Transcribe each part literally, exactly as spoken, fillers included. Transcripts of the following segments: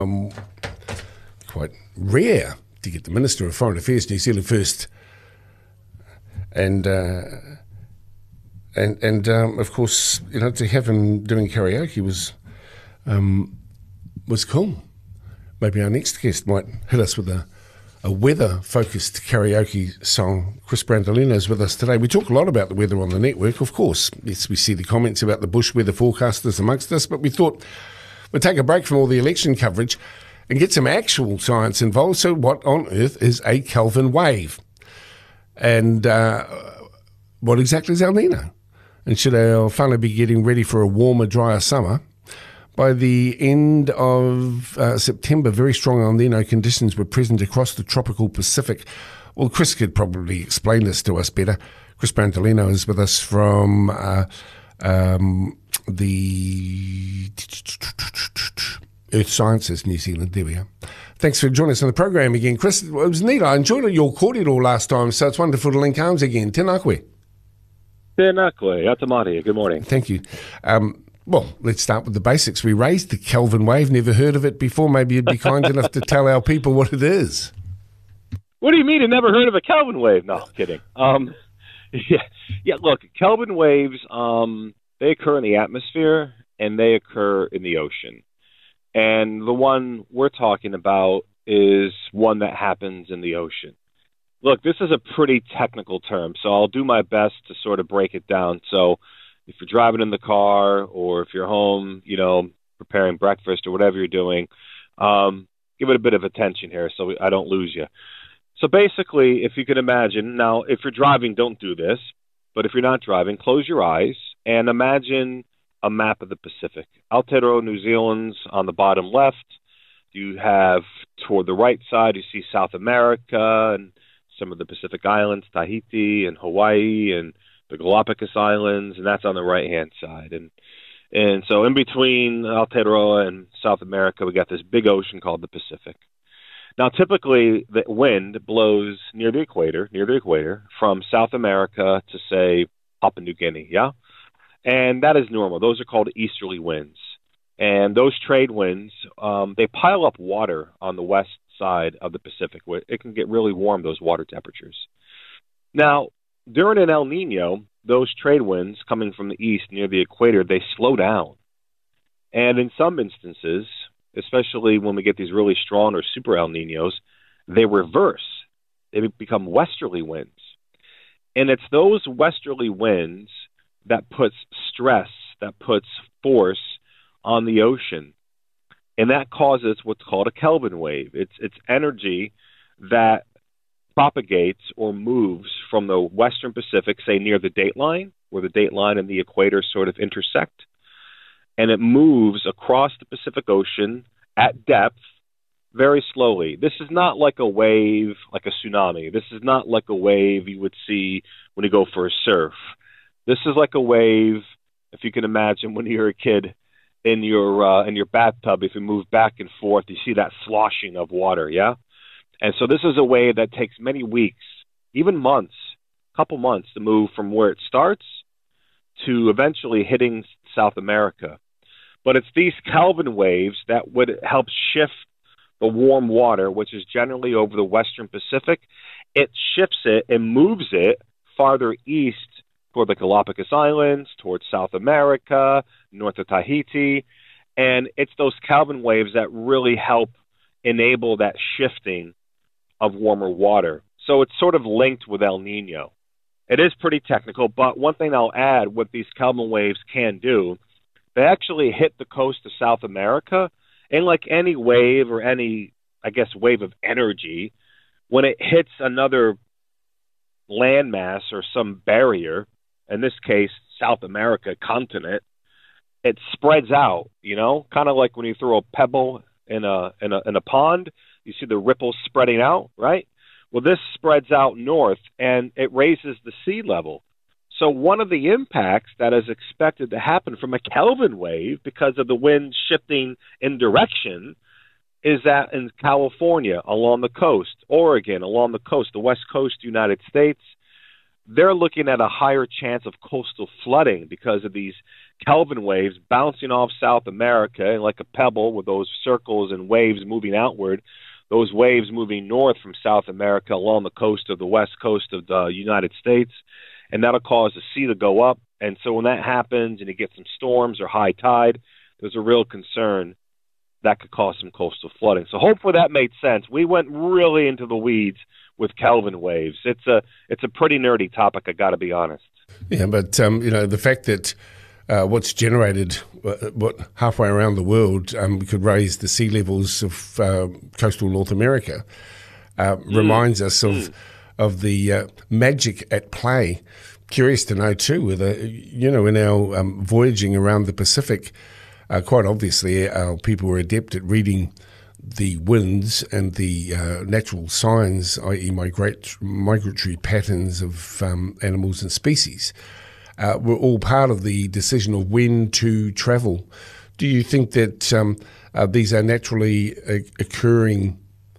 Um, quite rare to get the Minister of Foreign Affairs New Zealand first, and uh, and and um, of course, you know, to have him doing karaoke was um, was cool. Maybe our next guest might hit us with a, a weather-focused karaoke song. Chris Brandolino is with us today. We talk a lot about the weather on the network, of course. Yes, we see the comments about the bush weather forecasters amongst us, but we thought we'd take a break from all the election coverage and get some actual science involved. So what on earth is a Kelvin wave? And uh, what exactly is El Nino? And should our whānau be getting ready for a warmer, drier summer? By the end of uh, September, very strong El Nino conditions were present across the tropical Pacific. Well, Chris could probably explain this to us better. Chris Brandolino is with us from uh, um, the Earth Sciences New Zealand. There we are. Thanks for joining us on the program again, Chris. It was neat. I enjoyed your cordial last time, so it's wonderful to link arms again. Tēnā koe. Tēnā koe. Atamari. Good morning. Thank you. Um, Well, let's start with the basics. We raised the Kelvin wave. Never heard of it before. Maybe you'd be kind enough to tell our people what it is. What do you mean? You never heard of a Kelvin wave? No, kidding. Um, yeah, yeah. Look, Kelvin waves. Um, they occur in the atmosphere and they occur in the ocean. And the one we're talking about is one that happens in the ocean. Look, this is a pretty technical term, so I'll do my best to sort of break it down. So, if you're driving in the car or if you're home, you know, preparing breakfast or whatever you're doing, um, give it a bit of attention here so I don't lose you. So basically, if you can imagine, now, if you're driving, don't do this. But if you're not driving, close your eyes and imagine a map of the Pacific. Aotearoa, New Zealand's on the bottom left. You have toward the right side, you see South America and some of the Pacific Islands, Tahiti and Hawaii and the Galapagos Islands, and that's on the right-hand side. And and so in between Aotearoa and South America, we got this big ocean called the Pacific. Now, typically, the wind blows near the equator, near the equator, from South America to, say, Papua New Guinea, yeah? And that is normal. Those are called easterly winds. And those trade winds, um, they pile up water on the west side of the Pacific, where it can get really warm, those water temperatures. Now, during an El Nino, those trade winds coming from the east near the equator, they slow down. And in some instances, especially when we get these really strong or super El Ninos, they reverse. They become westerly winds. And it's those westerly winds that puts stress, that puts force on the ocean. And that causes what's called a Kelvin wave. It's, it's energy that propagates or moves from the western Pacific, say near the dateline, where the dateline and the equator sort of intersect, and it moves across the Pacific Ocean at depth very slowly. This is not like a wave, like a tsunami. This is not like a wave you would see when you go for a surf. This is like a wave, if you can imagine when you're a kid in your uh, in your bathtub, if you move back and forth, you see that sloshing of water, yeah? And so this is a wave that takes many weeks, even months, a couple months to move from where it starts to eventually hitting South America. But it's these Kelvin waves that would help shift the warm water, which is generally over the western Pacific. It shifts it and moves it farther east toward the Galapagos Islands, towards South America, north of Tahiti. And it's those Kelvin waves that really help enable that shifting of warmer water. So it's sort of linked with El Nino. It is pretty technical, but one thing I'll add, what these Kelvin waves can do, they actually hit the coast of South America, and like any wave or any, I guess, wave of energy, when it hits another landmass or some barrier, in this case, South America continent, it spreads out, you know, kind of like when you throw a pebble in a in a in a pond. You see the ripples spreading out, right? Well, this spreads out north, and it raises the sea level. So one of the impacts that is expected to happen from a Kelvin wave, because of the wind shifting in direction, is that in California, along the coast, Oregon, along the coast, the west coast United States, they're looking at a higher chance of coastal flooding because of these Kelvin waves bouncing off South America like a pebble with those circles and waves moving outward, those waves moving north from South America along the coast of the west coast of the United States, and that'll cause the sea to go up. And so when that happens and you get some storms or high tide, there's a real concern that could cause some coastal flooding. So hopefully that made sense. We went really into the weeds with Kelvin waves. It's a it's a pretty nerdy topic, I got to be honest. Yeah, but um, you know, the fact that uh, what's generated uh, what halfway around the world um, could raise the sea levels of uh, coastal North America uh, mm. reminds us of mm. of the uh, magic at play. Curious to know too whether, you know, in our um, voyaging around the Pacific, uh, quite obviously our people were adept at reading the winds and the uh, natural signs, that is migrate, migratory patterns of um, animals and species, uh, were all part of the decision of when to travel. Do you think that um, uh, these are naturally uh, occurring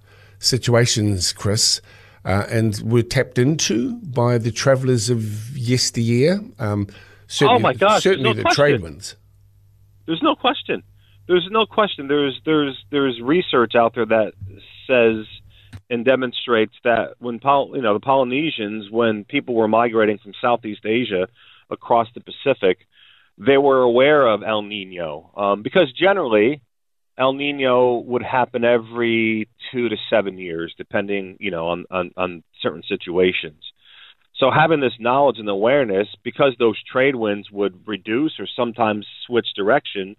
situations, Chris, uh, and were tapped into by the travellers of yesteryear? Um, certainly, oh my gosh, certainly no the question. trade winds. There's no question. There's no question. There's there's there's research out there that says and demonstrates that when Poly, you know the Polynesians, when people were migrating from Southeast Asia across the Pacific, they were aware of El Nino um, because generally El Nino would happen every two to seven years, depending you know on on, on certain situations. So having this knowledge and awareness, because those trade winds would reduce or sometimes switch direction.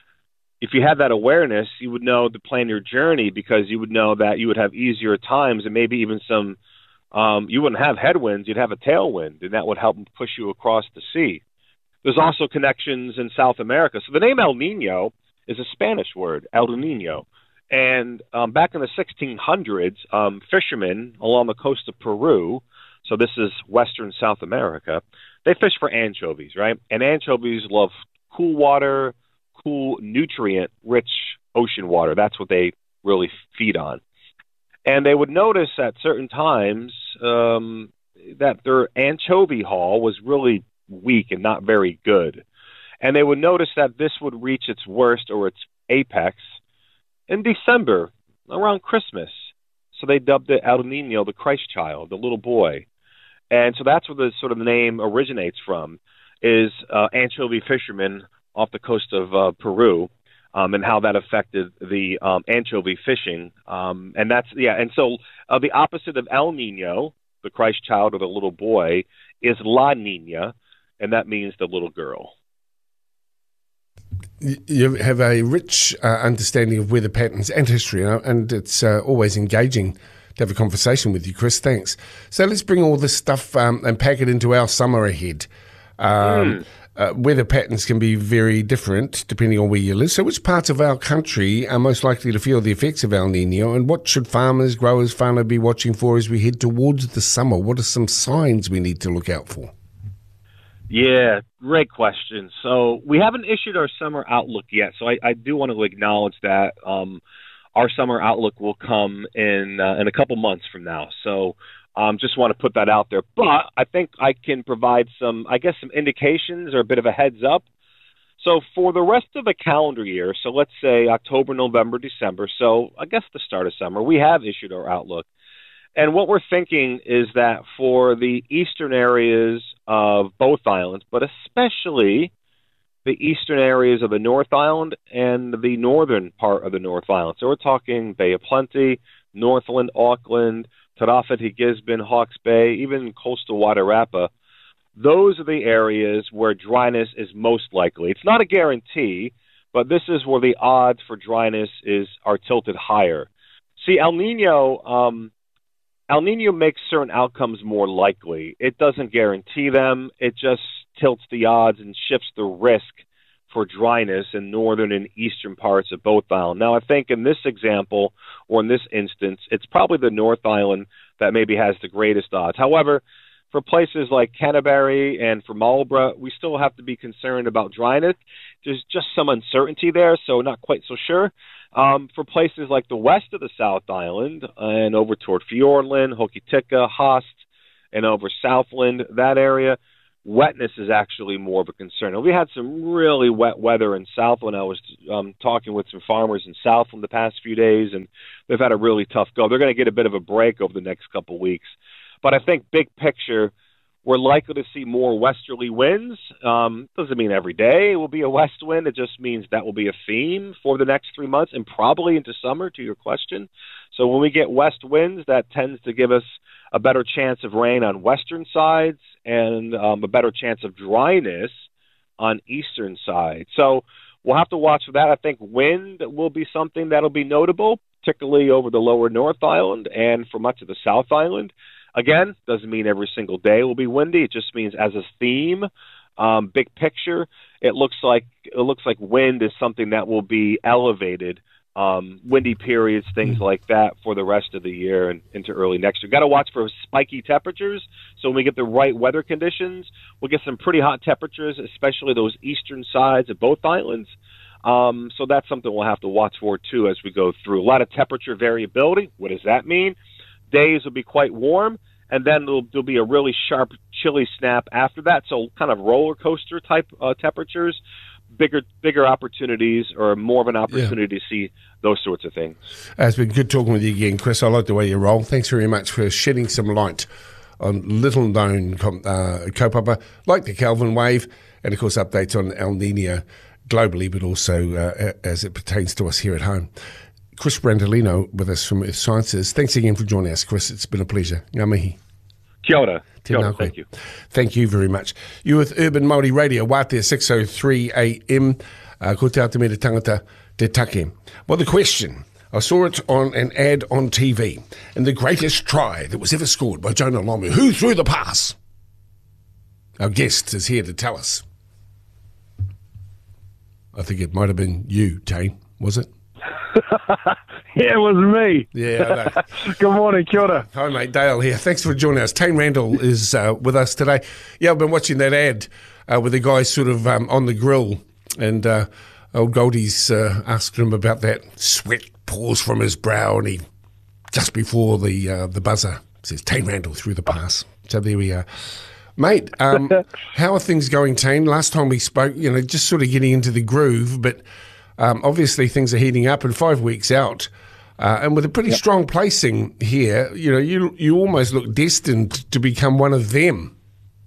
If you had that awareness, you would know to plan your journey because you would know that you would have easier times and maybe even some, um, you wouldn't have headwinds, you'd have a tailwind, and that would help push you across the sea. There's also connections in South America. So the name El Nino is a Spanish word, El Nino. And um, back in the sixteen hundreds, um, fishermen along the coast of Peru, so this is western South America, they fish for anchovies, right? And anchovies love cool water, cool, nutrient-rich ocean water. That's what they really feed on. And they would notice at certain times um, that their anchovy haul was really weak and not very good. And they would notice that this would reach its worst or its apex in December, around Christmas. So they dubbed it El Nino, the Christ child, the little boy. And so that's where the sort of name originates from, is uh, anchovy fishermen off the coast of uh, Peru, um, and how that affected the um, anchovy fishing. Um, and that's, yeah, and so uh, the opposite of El Nino, the Christ child or the little boy, is La Nina, and that means the little girl. You have a rich uh, understanding of weather patterns and history, and it's uh, always engaging to have a conversation with you, Chris. Thanks. So let's bring all this stuff um, and pack it into our summer ahead. Um, mm. Uh, weather patterns can be very different depending on where you live. So which parts of our country are most likely to feel the effects of El Nino, and what should farmers, growers, farmers be watching for as we head towards the summer? What are some signs we need to look out for? Yeah, great question. So we haven't issued our summer outlook yet, so I, I do want to acknowledge that um, our summer outlook will come in uh, in a couple months from now. So Um, just want to put that out there. But I think I can provide some, I guess, some indications or a bit of a heads up. So for the rest of the calendar year, so let's say October, November, December, so I guess the start of summer, we have issued our outlook. And what we're thinking is that for the eastern areas of both islands, but especially the eastern areas of the North Island and the northern part of the North Island. So we're talking Bay of Plenty, Northland, Auckland, Tarafiti, Gisborne, Hawke's Bay, even coastal Wairarapa. Those are the areas where dryness is most likely. It's not a guarantee, but this is where the odds for dryness is are tilted higher. See, El Nino, um, El Nino makes certain outcomes more likely. It doesn't guarantee them. It just tilts the odds and shifts the risk for dryness in northern and eastern parts of both islands. Now, I think in this example, or in this instance, it's probably the North Island that maybe has the greatest odds. However, for places like Canterbury and for Marlborough, we still have to be concerned about dryness. There's just some uncertainty there, so not quite so sure. Um, for places like the west of the South Island and over toward Fiordland, Hokitika, Haast, and over Southland, that area, wetness is actually more of a concern. And we had some really wet weather in Southland. I was um, talking with some farmers in Southland the past few days, and they've had a really tough go. They're going to get a bit of a break over the next couple of weeks. But I think big picture, we're likely to see more westerly winds. Um, doesn't mean every day it will be a west wind. It just means that will be a theme for the next three months and probably into summer, to your question. So when we get west winds, that tends to give us a better chance of rain on western sides and um, a better chance of dryness on eastern sides. So we'll have to watch for that. I think wind will be something that'll be notable, particularly over the lower North Island and for much of the South Island. Again, doesn't mean every single day will be windy. It just means as a theme, um, big picture, it looks like it looks like wind is something that will be elevated. Um, windy periods, things like that for the rest of the year and into early next year. Got to watch for spiky temperatures. So when we get the right weather conditions, we'll get some pretty hot temperatures, especially those eastern sides of both islands. Um, so that's something we'll have to watch for, too, as we go through. A lot of temperature variability. What does that mean? Days will be quite warm, and then there'll, there'll be a really sharp, chilly snap after that. So kind of roller coaster type uh, temperatures. Bigger, bigger opportunities, or more of an opportunity yeah. to see those sorts of things. Uh, it's been good talking with you again, Chris. I like the way you roll. Thanks very much for shedding some light on little-known uh, kaupapa like the Kelvin wave, and of course updates on El Nino globally, but also uh, as it pertains to us here at home. Chris Brandolino with us from Earth Sciences. Thanks again for joining us, Chris. It's been a pleasure. Ngā mihi. Kia ora. Kia ora. Thank you. Thank you very much. You're with Urban Māori Radio, Wātea six oh three A M. Uh, ko te ao te mea te tangata te take. Well, the question, I saw it on an ad on T V, and the greatest try that was ever scored by Jonah Lomu. Who threw the pass? Our guest is here to tell us. I think it might have been you, Tane, was it? Yeah, it was me. Yeah, I know. Good morning, kia ora. Hi, mate. Dale here. Thanks for joining us. Tane Randall is uh, with us today. Yeah, I've been watching that ad uh, with the guy sort of um, on the grill, and uh, old Goldie's uh, asked him about that. Sweat pours from his brow, and he, just before the uh, the buzzer, says, Tane Randall threw the pass. So there we are. Mate, um, how are things going, Tane? Last time we spoke, you know, just sort of getting into the groove, but um, obviously things are heating up, and five weeks out, uh, and with a pretty yep. strong placing here, you know, you you almost look destined to become one of them.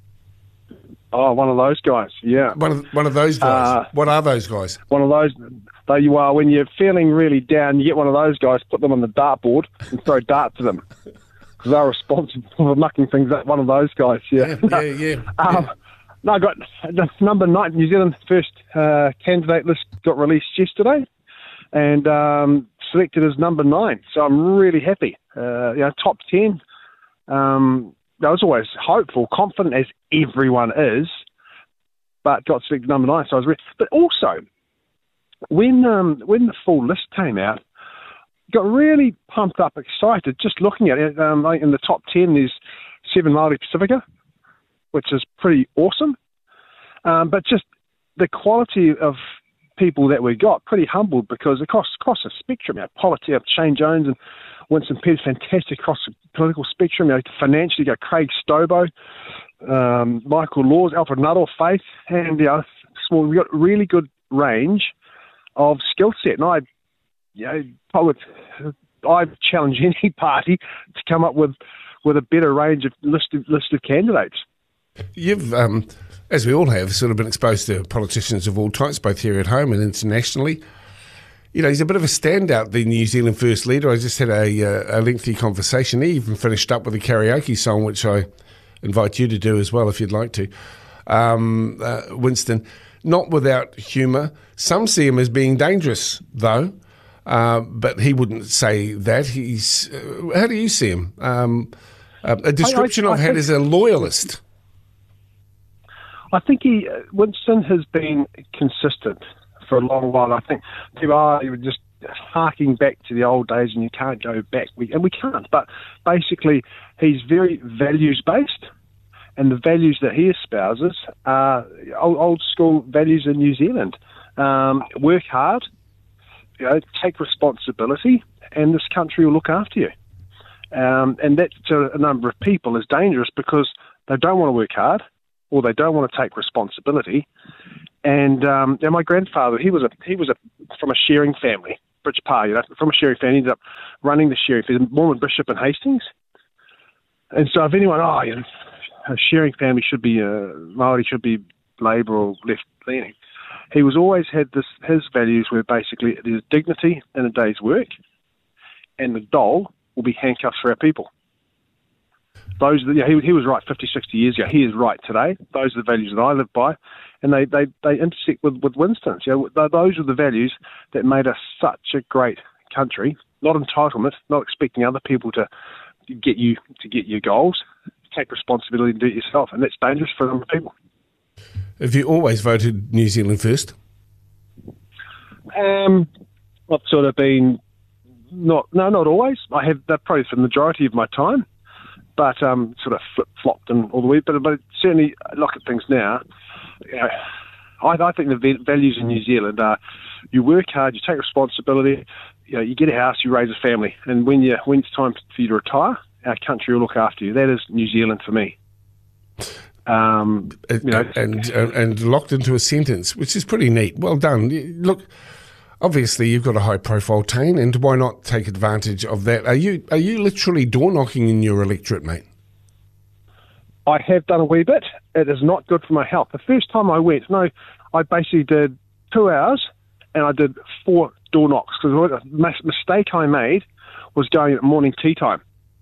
Oh, one of those guys, yeah. One of one of those guys. Uh, what are those guys? One of those. They, you are when you're feeling really down, you get one of those guys, put them on the dartboard, and throw darts at them. Because they're responsible for mucking things up. One of those guys, yeah. Yeah, yeah, yeah. um, yeah. No, I got the number nine. New Zealand first uh, candidate list got released yesterday, and um, selected as number nine. So I'm really happy. Uh, you know, top ten. Um, I was always hopeful, confident, as everyone is, but got selected number nine. So I was, really, but also when um, when the full list came out, got really pumped up, excited, just looking at it. Um, in the top ten, there's seven Māori Pacifica, which is pretty awesome. Um, but just the quality of people that we got, pretty humbled, because across across the spectrum, you know, politics, Shane Jones and Winston Peters, fantastic across the political spectrum. You know, financially, you got Craig Stobo, um, Michael Laws, Alfred Nuttall, Faith, and you know, small. We got really good range of skill set, and I. You know, I would, I'd challenge any party to come up with, with a better range of list of, list of candidates. You've, um, as we all have, sort of been exposed to politicians of all types, both here at home and internationally. You know, he's a bit of a standout, the New Zealand First Leader. I just had a, uh, a lengthy conversation. He even finished up with a karaoke song, which I invite you to do as well if you'd like to. Um, uh, Winston, not without humour. Some see him as being dangerous, though. Uh, but he wouldn't say that. He's. Uh, how do you see him? Um, uh, a description I, I, I've I had as a loyalist. I think he, uh, Winston has been consistent for a long while. I think people are just harking back to the old days, and you can't go back, we, and we can't. But basically, he's very values-based, and the values that he espouses are old, old school values in New Zealand. Um, work hard. You know, take responsibility, and this country will look after you. Um, and that to a number of people is dangerous because they don't want to work hard. or they don't want to take responsibility. And um, and my grandfather, he was a he was a from a shearing family, Bridge Pa, you know, from a shearing family. He ended up running the shearing family, Mormon Bishop in Hastings. And so if anyone, oh, you know, a shearing family should be, uh, Māori should be Labour or left-leaning, he was always had this, his values were basically there's dignity in a day's work, and the dole will be handcuffs for our people. Those, you know, he, he was right fifty, sixty years ago. He is right today. Those are the values that I live by, and they, they, they intersect with, with Winston's. You know, those are the values that made us such a great country. Not entitlement, not expecting other people to get you to get your goals. Take responsibility and do it yourself, and that's dangerous for a number of people. Have you always voted New Zealand first? Um, I've sort of been not no, not always. I have that probably for the majority of my time, but um, sort of flip flopped and all the way. But but certainly look at things now. You know, I, I think the values in New Zealand are: you work hard, you take responsibility, you know, you get a house, you raise a family, and when you when it's time for you to retire, our country will look after you. That is New Zealand for me. Um, you know, and, and and locked into a sentence, which is pretty neat. Well done. Look, obviously you've got a high profile, Tane, and why not take advantage of that? Are you are you literally door knocking in your electorate, mate? I have done a wee bit. It is not good for my health. The first time I went, no, I basically did two hours and I did four door knocks because the mistake I made was going at morning tea time.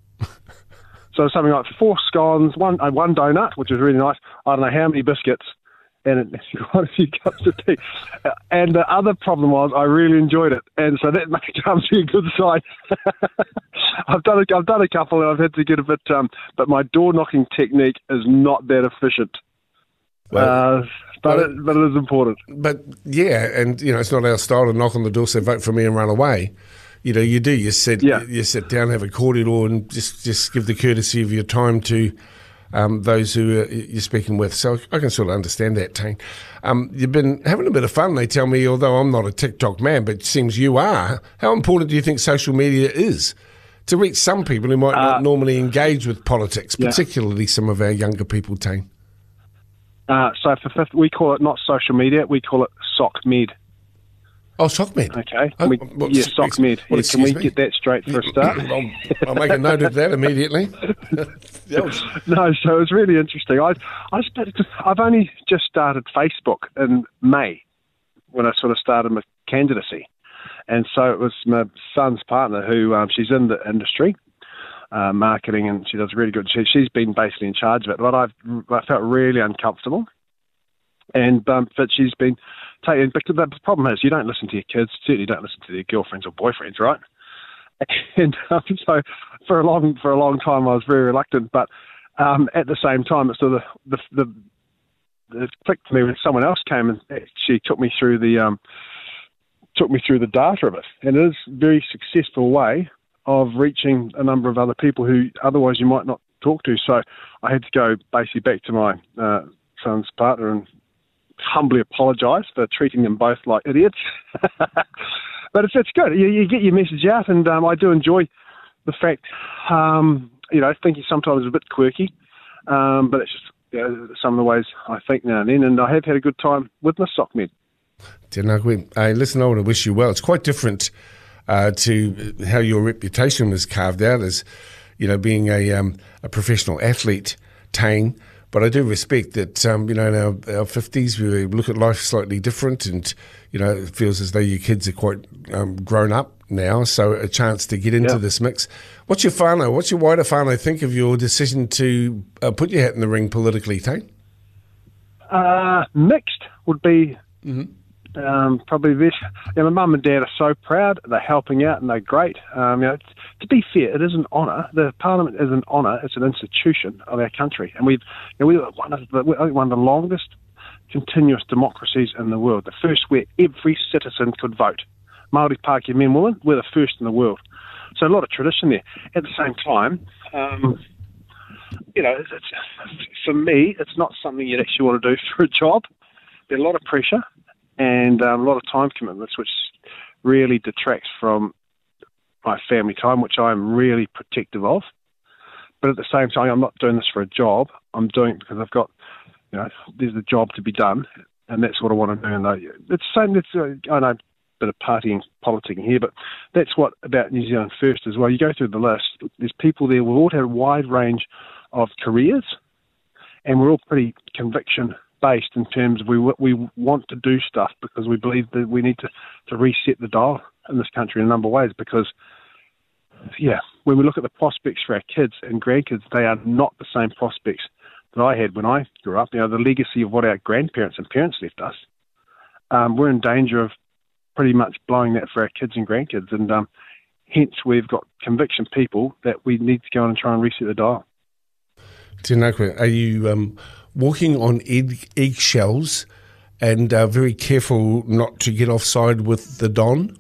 So something like four scones, one uh, one donut, which was really nice. I don't know how many biscuits, and it, quite a few cups of tea. Uh, and the other problem was I really enjoyed it, and so that comes to a good sign. I've done a, I've done a couple, and I've had to get a bit, um, but my door knocking technique is not that efficient. Well, uh, but, but, it, but it is important. But yeah, and you know it's not our style to knock on the door, say vote for me and run away. You know, you do. You sit, yeah. you sit down, have a cordial, and just, just give the courtesy of your time to um, those who uh, you're speaking with. So I can sort of understand that, Tane. Um, you've been having a bit of fun, they tell me, although I'm not a TikTok man, but it seems you are. How important do you think social media is to reach some people who might uh, not normally engage with politics, particularly yeah. some of our younger people, Tane? Uh, so for fifth, we call it not social media, we call it SocMed. Oh, SocMed. Okay. Oh, we, well, yeah, SocMed. Yeah, can we me? get that straight for a start? I'll, I'll make a note of that immediately. No, so it's really interesting. I, I started, I've only just started Facebook in May when I sort of started my candidacy. And so it was my son's partner who, um, she's in the industry, uh, marketing, and she does really good. She, she's been basically in charge of it. But I've, I felt really uncomfortable. And um, but she's been taking, because the problem is you don't listen to your kids, certainly don't listen to their girlfriends or boyfriends, right? And um, so for a long for a long time I was very reluctant, but um, at the same time it's sort of the the, the it clicked to me when someone else came and she took me through the um, took me through the data of it, and it is a very successful way of reaching a number of other people who otherwise you might not talk to. So I had to go basically back to my uh, son's partner and humbly apologise for treating them both like idiots. But it's, it's good. You, you get your message out, and um, I do enjoy the fact, um, you know, thinking sometimes a bit quirky, um, but it's just you know, some of the ways I think now and then, and I have had a good time with my SocMed. Hey, listen, I want to wish you well. It's quite different uh, to how your reputation was carved out as, you know, being a, um, a professional athlete, Tane. But I do respect that, um, you know, in our, our fifties, we look at life slightly different, and, you know, it feels as though your kids are quite um, grown up now, so a chance to get into yeah. this mix. What's your whānau, what's your wider whānau think of your decision to uh, put your hat in the ring politically, Tane? Uh, mixed would be mm-hmm. um, probably this. You know, my mum and dad are so proud, they're helping out and they're great. Um, you know, to be fair, it is an honour. The Parliament is an honour. It's an institution of our country, and we've you know, we're one of the we're one of the longest continuous democracies in the world. The first where every citizen could vote. Māori, Pākehā, men, women, we're the first in the world. So a lot of tradition there. At the same time, um, you know, it's, it's, for me, it's not something you'd actually want to do for a job. There's a lot of pressure and um, a lot of time commitments, which really detracts from my family time, which I'm really protective of. But at the same time, I'm not doing this for a job. I'm doing it because I've got you know, there's a job to be done, and that's what I want to do. And I, it's the same. It's uh, I know a bit of partying, politicking here, but that's what about New Zealand First as well. You go through the list. There's people there. We've all had a wide range of careers, and we're all pretty conviction based in terms of we we want to do stuff because we believe that we need to, to reset the dial in this country in a number of ways. Because yeah, when we look at the prospects for our kids and grandkids, they are not the same prospects that I had when I grew up. You know, the legacy of what our grandparents and parents left us. Um, we're in danger of pretty much blowing that for our kids and grandkids, and um, hence we've got conviction people that we need to go on and try and reset the dial. Tinakwe, are you um, walking on egg, eggshells and uh, very careful not to get offside with the Don?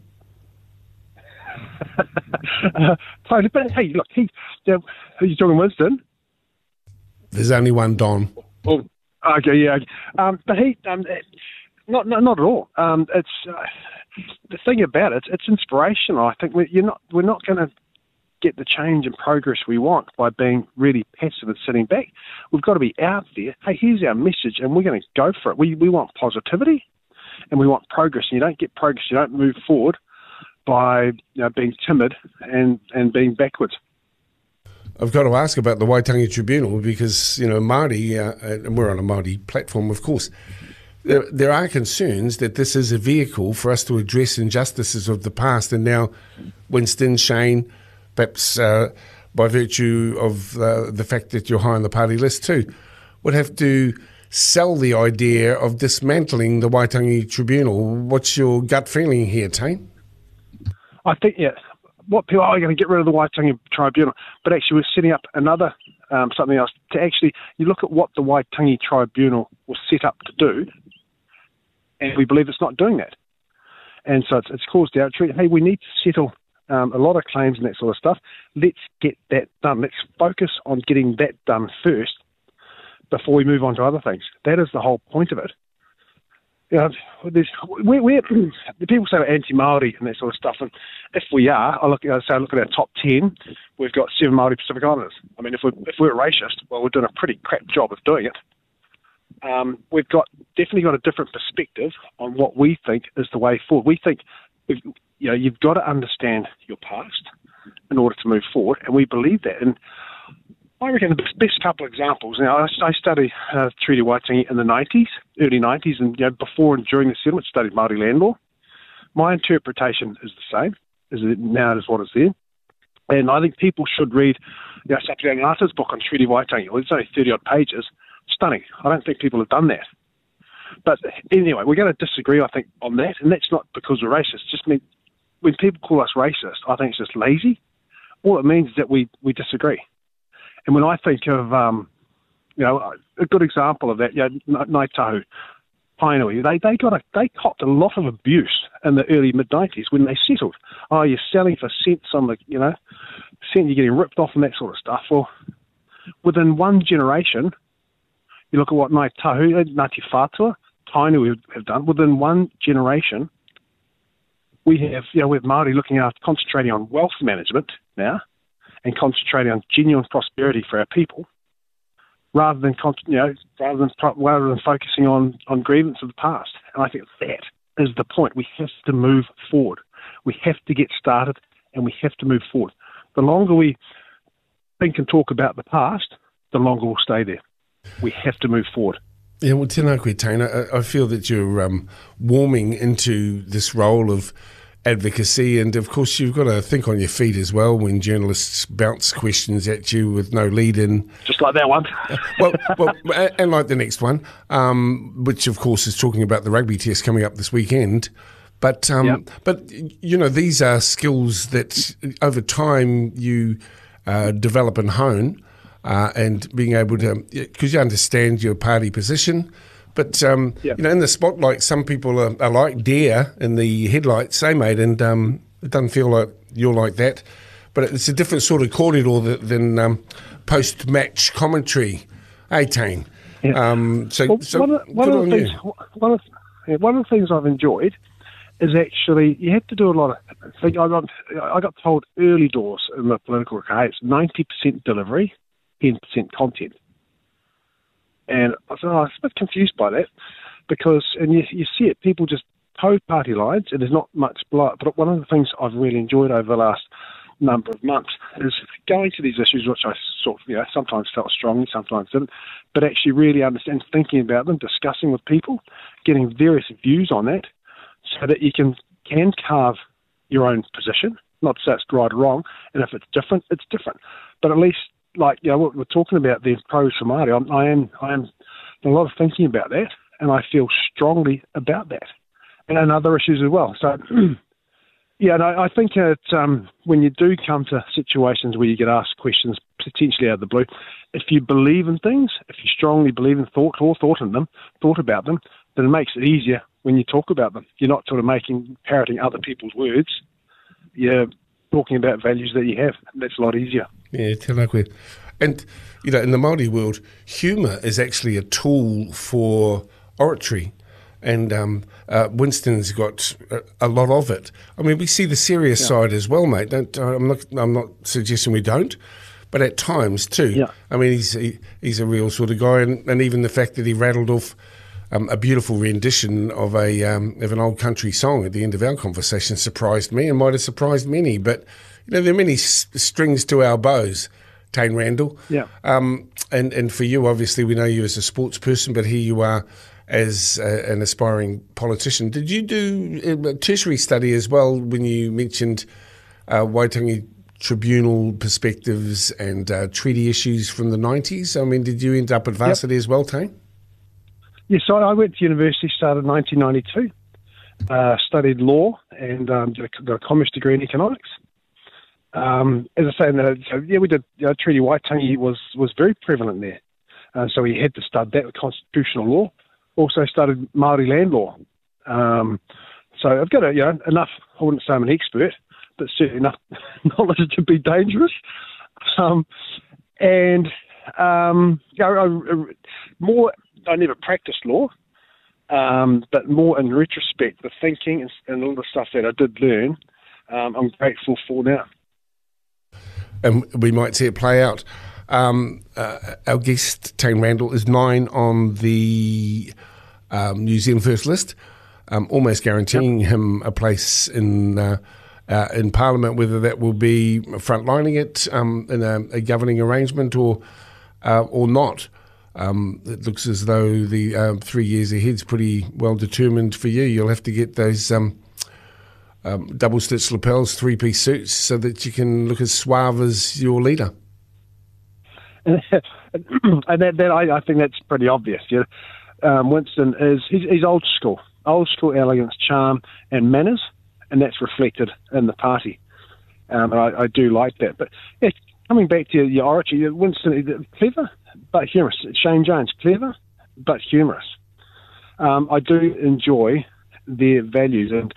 uh, but hey, look, he, uh, are you talking Winston? There's only one Don. Oh, okay, yeah. Um, but he, um, not, not, not at all. Um, it's uh, the thing about it. It's inspirational. I think we're, you're not. We're not going to get the change and progress we want by being really passive and sitting back. We've got to be out there. Hey, here's our message, and we're going to go for it. We we want positivity, and we want progress. And you don't get progress. You don't move forward by you know, being timid and, and being backwards. I've got to ask about the Waitangi Tribunal because, you know, Māori, uh, and we're on a Māori platform, of course, there, there are concerns that this is a vehicle for us to address injustices of the past. And now Winston, Shane, perhaps uh, by virtue of uh, the fact that you're high on the party list too, would have to sell the idea of dismantling the Waitangi Tribunal. What's your gut feeling here, Tane? I think, yeah, what people are going to get rid of the Waitangi Tribunal, but actually we're setting up another, um, something else to actually, you look at what the Waitangi Tribunal was set up to do, and we believe it's not doing that. And so it's, it's caused outrage. Hey, we need to settle um, a lot of claims and that sort of stuff. Let's get that done. Let's focus on getting that done first before we move on to other things. That is the whole point of it. You know, there's, we're, we're, the people say we're anti-Māori and that sort of stuff, and if we are, I look, I say, I look at our top ten, we've got seven Māori Pacific Islanders. I mean, if we're, if we're racist, well, we're doing a pretty crap job of doing it. Um, we've got definitely got a different perspective on what we think is the way forward. We think, we've, you know, you've got to understand your past in order to move forward, and we believe that. And I reckon the best, best couple of examples. Now, I, I studied uh, Treaty Waitangi in the nineties, early nineties, and you know, before and during the settlement, studied Māori land law. My interpretation is the same as it now as what is there. And I think people should read, you know, Sapiang Arta's book on Treaty Waitangi. Well, it's only thirty-odd pages. Stunning. I don't think people have done that. But anyway, we're going to disagree, I think, on that, and that's not because we're racist. It's just mean, when people call us racist, I think it's just lazy. All it means is that we, we disagree. And when I think of, um, you know, a good example of that, you know, Ngāi Tahu, Painui, they they got a, they copped a lot of abuse in the early mid nineties when they settled. Oh, you're selling for cents on the, you know, cent, you're getting ripped off and that sort of stuff. Well, within one generation, you look at what Ngāi Tahu, Ngāti Whātua, Tainui have done. Within one generation, we have, you know, with Māori looking at concentrating on wealth management now, and concentrating on genuine prosperity for our people, rather than you know, rather than rather than focusing on on grievance of the past. And I think that is the point. We have to move forward. We have to get started, and we have to move forward. The longer we think and talk about the past, the longer we'll stay there. We have to move forward. Yeah, well, tēnā koe, Tane, I, I feel that you're um, warming into this role of advocacy, and of course you've got to think on your feet as well when journalists bounce questions at you with no lead in. Just like that one. well, well, and like the next one, um, which of course is talking about the rugby test coming up this weekend. But um, yep. but you know, these are skills that over time you uh, develop and hone, uh, and being able to, because you understand your party position. But, um, yep. you know, in the spotlight, some people are, are like deer in the headlights, eh, mate? And um, it doesn't feel like you're like that. But it's a different sort of corridor than um, post-match commentary, eh, Tane? Yeah. Um, so, well, so one of, one of the things, one of, yeah, one of the things I've enjoyed is actually you have to do a lot of. I got, I got told early doors in the political career, it's ninety percent delivery, ten percent content. And I thought, oh, I was a bit confused by that because, and you, you see it, people just toe party lines and there's not much blood. But one of the things I've really enjoyed over the last number of months is going to these issues, which I sort of, you know, sometimes felt strongly, sometimes didn't, but actually really understand, thinking about them, discussing with people, getting various views on that, so that you can can carve your own position. Not to say it's right or wrong, and if it's different, it's different. But at least, like, you know, what we're talking about, the pros for Māori, I'm, I am, I am doing a lot of thinking about that, and I feel strongly about that, and, and other issues as well. So, yeah, and I, I think it, um, when you do come to situations where you get asked questions potentially out of the blue, if you believe in things, if you strongly believe in thought or thought in them, thought about them, then it makes it easier when you talk about them. You're not sort of making, parroting other people's words. You're talking about values that you have. That's a lot easier. Yeah, tēnā. And, you know, in the Māori world, humour is actually a tool for oratory. And um, uh, Winston's got a, a lot of it. I mean, we see the serious yeah. side as well, mate. Don't, I'm not. I'm not suggesting we don't, but at times too. Yeah. I mean, he's he, he's a real sort of guy, and, and even the fact that he rattled off um, a beautiful rendition of a um, of an old country song at the end of our conversation surprised me, and might have surprised many. But you know, there are many s- strings to our bows, Taine Randall. Yeah. Um, and and for you, obviously, we know you as a sports person, but here you are as a, an aspiring politician. Did you do a tertiary study as well when you mentioned uh, Waitangi Tribunal perspectives and uh, treaty issues from the nineties? I mean, did you end up at varsity yep. as well, Taine? Yes, I, I went to university, started in nineteen ninety-two, uh, studied law and um, did a, got a commerce degree in economics. Um, as I say, the, so, yeah, we did, you know, Treaty Waitangi was, was very prevalent there. Uh, so we had to stud that with constitutional law. Also studied Māori land law. Um, so I've got a, you know, enough, I wouldn't say I'm an expert, but certainly enough knowledge to be dangerous. Um, and um, you know, I, more, I never practiced law, um, but more in retrospect, the thinking and, and all the stuff that I did learn, um, I'm grateful for now. And we might see it play out. Um, uh, our guest, Taine Randall, is nine on the um, New Zealand First list, um, almost guaranteeing yep. him a place in uh, uh, in Parliament, whether that will be frontlining it um, in a, a governing arrangement or uh, or not. Um, it looks as though the uh, three years ahead is pretty well determined for you. You'll have to get those um, um, double-stitched lapels, three-piece suits, so that you can look as suave as your leader. And that, that I, I think that's pretty obvious. Yeah, um, Winston is he's, he's old school, old school elegance, charm, and manners, and that's reflected in the party. Um, and I, I do like that. But yeah, coming back to your, your oratory, Winston, clever but humorous. Shane Jones, clever but humorous. Um, I do enjoy their values, and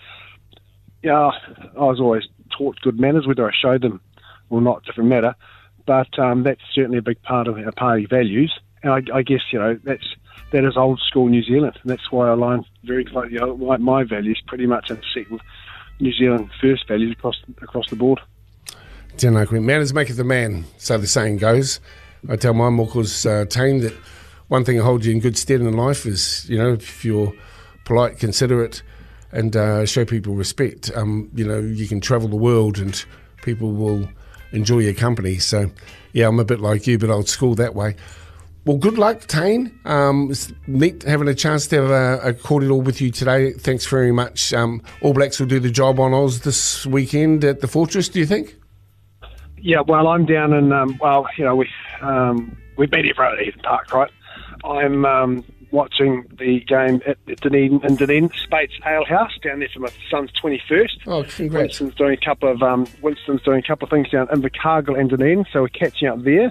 yeah, I was always taught good manners, whether I showed them or not, different matter. But um, that's certainly a big part of our party values, and I, I guess you know that's that is old school New Zealand, and that's why I align very closely. You know, my, my values pretty much intersect with New Zealand First values across across the board. Tēnā koe. Manners maketh a man, so the saying goes. I tell my mokos uh, Taine that one thing that holds you in good stead in life is, you know, if you're polite, considerate, and uh, show people respect. Um, you know, you can travel the world and people will enjoy your company. So, yeah, I'm a bit like you, but old school that way. Well, good luck, Taine. Um, it's neat having a chance to have a, a cordial with you today. Thanks very much. Um, All Blacks will do the job on Oz this weekend at the Fortress, do you think? Yeah, well, I'm down in, um, well, you know, we, um, we've been here for Eden Park, right? I'm um, watching the game at Dunedin, in Dunedin, Spates Ale House, down there for my son's twenty-first. Oh, congrats. Winston's doing a couple of, um, Winston's doing a couple of things down in Invercargill and Dunedin, so we're catching up there.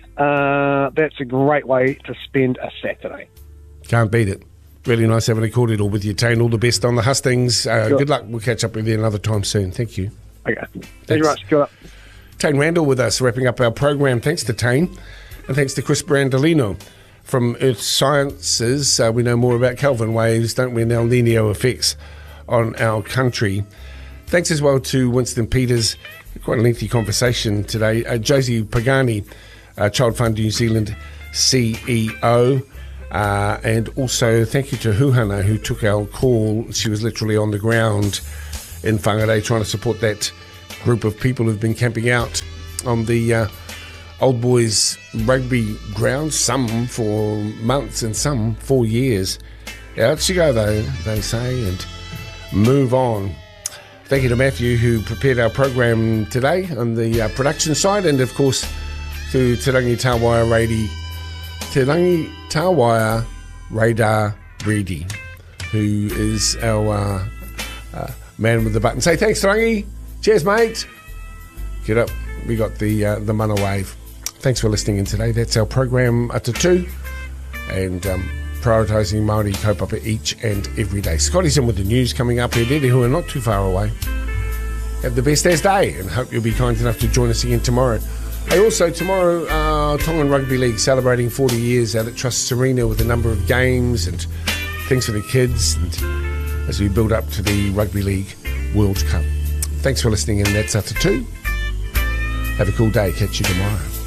Uh, that's a great way to spend a Saturday. Can't beat it. Really nice having a cordial with you, Taine. All the best on the hustings. Uh, sure. Good luck. We'll catch up with you another time soon. Thank you. Okay. Thanks very much. Good luck. Taine Randall with us, wrapping up our program. Thanks to Taine, and thanks to Chris Brandolino from Earth Sciences. Uh, we know more about Kelvin waves, don't we, and El Nino effects on our country. Thanks as well to Winston Peters. Quite a lengthy conversation today. Uh, Josie Pagani, uh, Child Fund New Zealand C E O. Uh, and also thank you to Huhana, who took our call. She was literally on the ground in Whangarei trying to support that group of people who've been camping out on the uh, Old Boys rugby ground, some for months and some for years. Out you go, though, they say, and move on. Thank you to Matthew, who prepared our program today on the uh, production side, and of course to Te Rangi Tāwaia Radio, Te Rangi Tāwaia Radar Reedy, who is our uh, uh, man with the button. Say thanks, Te Rangi. Cheers, mate. Get up. We got the uh, the mana wave. Thanks for listening in today. That's our program at two, and um, prioritising Māori kaupapa each and every day. Scotty's in with the news coming up here, who are not too far away. Have the best as day, and hope you'll be kind enough to join us again tomorrow. Hey, also tomorrow, uh, Tongan Rugby League celebrating forty years out at Trust Serena with a number of games and things for the kids, and as we build up to the Rugby League World Cup. Thanks for listening in. That's after two. Have a cool day. Catch you tomorrow.